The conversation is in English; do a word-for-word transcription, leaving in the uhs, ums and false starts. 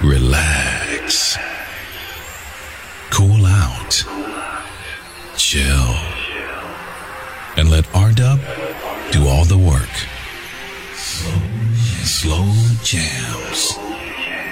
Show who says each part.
Speaker 1: relax, cool out, chill, and let R-Dub do all the work. Slow jams.